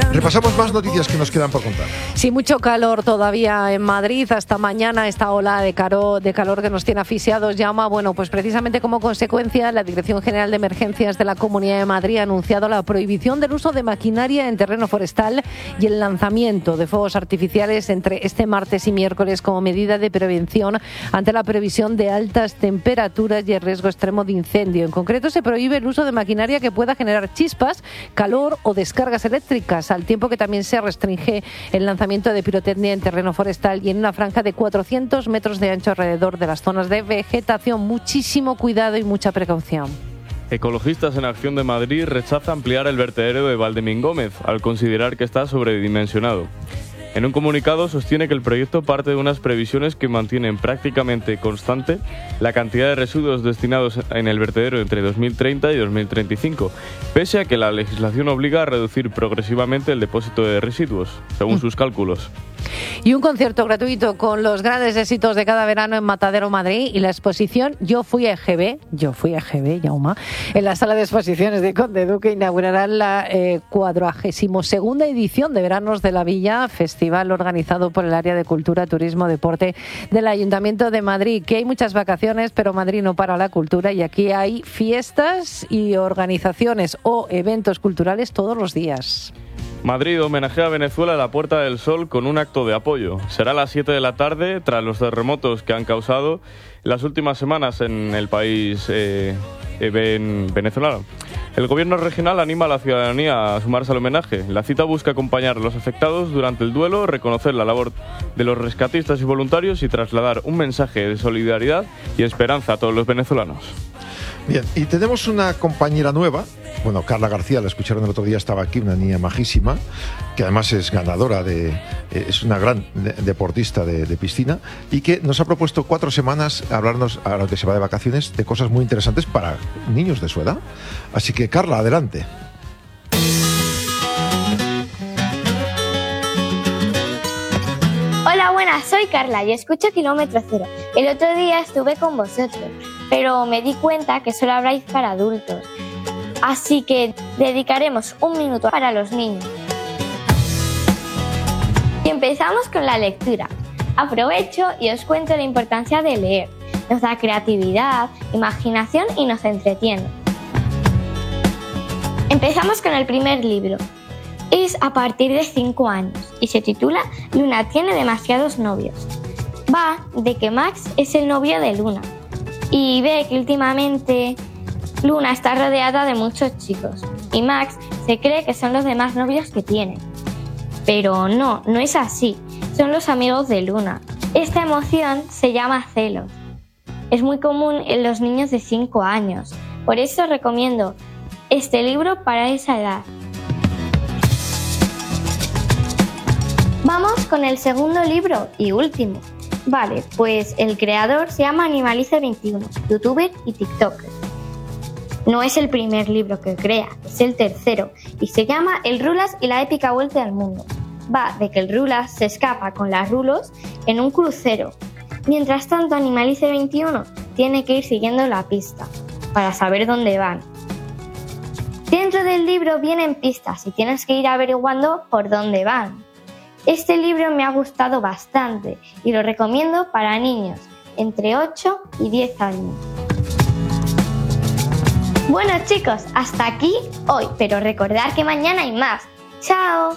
Repasamos más noticias que nos quedan por contar. Sí, mucho calor todavía en Madrid. Hasta mañana esta ola de calor que nos tiene asfixiados. Llama, bueno, pues precisamente como consecuencia, la Dirección General de Emergencias de la Comunidad de Madrid ha anunciado la prohibición del uso de maquinaria en terreno forestal y el lanzamiento de fuegos artificiales entre este martes y miércoles como medida de prevención ante la previsión de altas temperaturas y el riesgo extremo de incendio. En concreto, se prohíbe el uso de maquinaria que pueda generar chispas, calor o descargas eléctricas, al tiempo que también se restringe el lanzamiento de pirotecnia en terreno forestal y en una franja de 400 metros de ancho alrededor de las zonas de vegetación. Muchísimo cuidado y mucha precaución. Ecologistas en Acción de Madrid rechaza ampliar el vertedero de Valdemín Gómez al considerar que está sobredimensionado. En un comunicado sostiene que el proyecto parte de unas previsiones que mantienen prácticamente constante la cantidad de residuos destinados en el vertedero entre 2030 y 2035, pese a que la legislación obliga a reducir progresivamente el depósito de residuos, según sus cálculos. Y un concierto gratuito con los grandes éxitos de cada verano en Matadero, Madrid, y la exposición Yo fui a EGB, Jaume, en la sala de exposiciones de Conde Duque inaugurarán la 42ª edición de Veranos de la Villa, festival organizado por el Área de Cultura, Turismo, Deporte del Ayuntamiento de Madrid. Que hay muchas vacaciones, pero Madrid no para la cultura, y aquí hay fiestas y organizaciones o eventos culturales todos los días. Madrid homenajea a Venezuela a la Puerta del Sol con un acto de apoyo. Será a las 7 de la tarde, tras los terremotos que han causado las últimas semanas en el país venezolano. El gobierno regional anima a la ciudadanía a sumarse al homenaje. La cita busca acompañar a los afectados durante el duelo, reconocer la labor de los rescatistas y voluntarios y trasladar un mensaje de solidaridad y esperanza a todos los venezolanos. Bien, y tenemos una compañera nueva. Bueno, Carla García, la escucharon el otro día, estaba aquí, una niña majísima, que además es ganadora es una gran deportista de piscina, y que nos ha propuesto 4 semanas hablarnos, a lo que se va de vacaciones, de cosas muy interesantes para niños de su edad. Así que, Carla, adelante. Hola, buenas, soy Carla y escucho Kilómetro Cero. El otro día estuve con vosotros, pero me di cuenta que solo habláis para adultos. Así que dedicaremos un minuto para los niños. Y empezamos con la lectura. Aprovecho y os cuento la importancia de leer. Nos da creatividad, imaginación y nos entretiene. Empezamos con el primer libro. Es a partir de 5 años y se titula Luna tiene demasiados novios. Va de que Max es el novio de Luna y ve que últimamente Luna está rodeada de muchos chicos y Max se cree que son los demás novios que tiene. Pero no es así, son los amigos de Luna. Esta emoción se llama celos. Es muy común en los niños de 5 años, por eso recomiendo este libro para esa edad. Vamos con el segundo libro y último. Vale, pues el creador se llama Animalice21, youtuber y tiktoker. No es el primer libro que crea, es el tercero y se llama El Rulas y la épica vuelta al mundo. Va de que el Rulas se escapa con las Rulos en un crucero. Mientras tanto, Animalice21 tiene que ir siguiendo la pista para saber dónde van. Dentro del libro vienen pistas y tienes que ir averiguando por dónde van. Este libro me ha gustado bastante y lo recomiendo para niños entre 8 y 10 años. Bueno chicos, hasta aquí hoy, pero recordad que mañana hay más. ¡Chao!